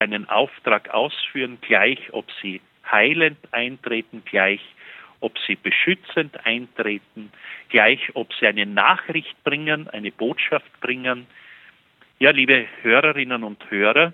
einen Auftrag ausführen, gleich ob sie heilend eintreten, gleich ob sie beschützend eintreten, gleich ob sie eine Nachricht bringen, eine Botschaft bringen. Ja, liebe Hörerinnen und Hörer,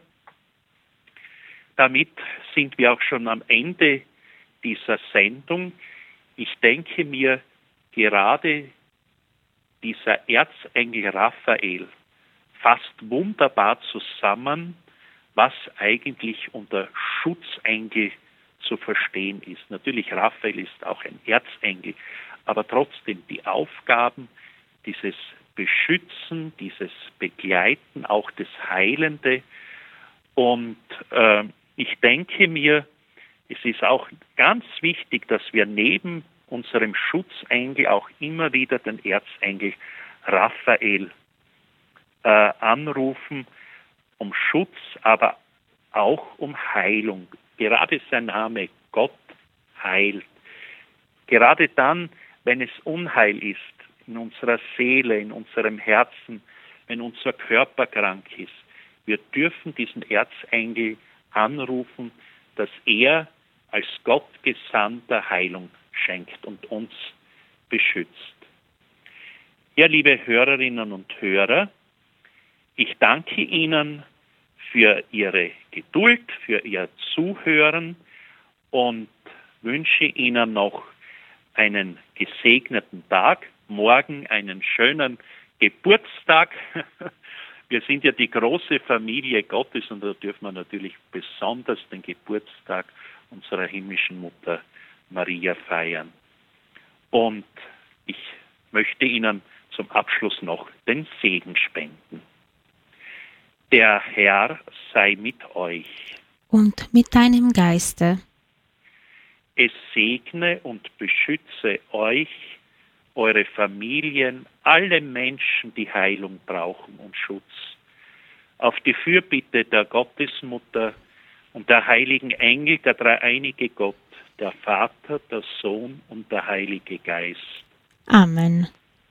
damit sind wir auch schon am Ende dieser Sendung. Ich denke mir, gerade dieser Erzengel Raphael fasst wunderbar zusammen, was eigentlich unter Schutzengel zu verstehen ist. Natürlich, Raphael ist auch ein Erzengel, aber trotzdem die Aufgaben, dieses Beschützen, dieses Begleiten, auch das Heilende. Und ich denke mir, es ist auch ganz wichtig, dass wir neben unserem Schutzengel auch immer wieder den Erzengel Raphael anrufen, um Schutz, aber auch um Heilung. Gerade sein Name Gott heilt. Gerade dann, wenn es Unheil ist in unserer Seele, in unserem Herzen, wenn unser Körper krank ist, wir dürfen diesen Erzengel anrufen, dass er als Gottgesandter Heilung schenkt und uns beschützt. Ja, liebe Hörerinnen und Hörer, ich danke Ihnen für Ihre Geduld, für Ihr Zuhören und wünsche Ihnen noch einen gesegneten Tag, morgen einen schönen Geburtstag. Wir sind ja die große Familie Gottes und da dürfen wir natürlich besonders den Geburtstag unserer himmlischen Mutter Maria feiern. Und ich möchte Ihnen zum Abschluss noch den Segen spenden. Der Herr sei mit euch. Und mit deinem Geiste. Es segne und beschütze euch, eure Familien, alle Menschen, die Heilung brauchen und Schutz. Auf die Fürbitte der Gottesmutter und der heiligen Engel, der dreieinige Gott, der Vater, der Sohn und der Heilige Geist. Amen.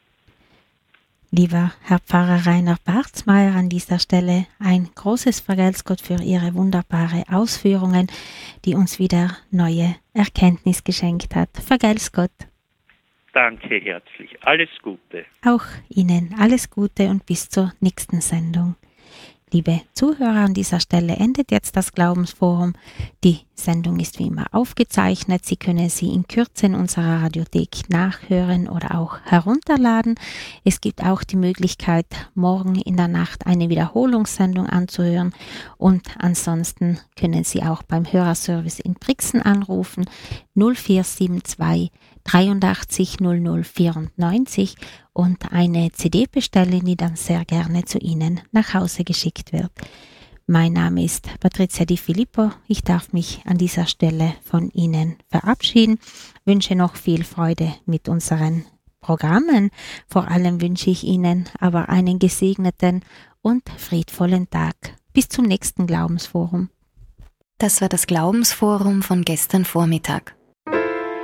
Lieber Herr Pfarrer Rainer Bartsmeier, an dieser Stelle ein großes Vergelt's Gott für Ihre wunderbare Ausführungen, die uns wieder neue Erkenntnis geschenkt hat. Vergelt's Gott. Danke herzlich. Alles Gute. Auch Ihnen alles Gute und bis zur nächsten Sendung. Liebe Zuhörer, an dieser Stelle endet jetzt das Glaubensforum. Die Sendung ist wie immer aufgezeichnet. Sie können sie in Kürze in unserer Radiothek nachhören oder auch herunterladen. Es gibt auch die Möglichkeit, morgen in der Nacht eine Wiederholungssendung anzuhören. Und ansonsten können Sie auch beim Hörerservice in Brixen anrufen 0472 83 00 94 und eine CD bestellen, die dann sehr gerne zu Ihnen nach Hause geschickt wird. Mein Name ist Patricia Di Filippo. Ich darf mich an dieser Stelle von Ihnen verabschieden, wünsche noch viel Freude mit unseren Programmen. Vor allem wünsche ich Ihnen aber einen gesegneten und friedvollen Tag. Bis zum nächsten Glaubensforum. Das war das Glaubensforum von gestern Vormittag.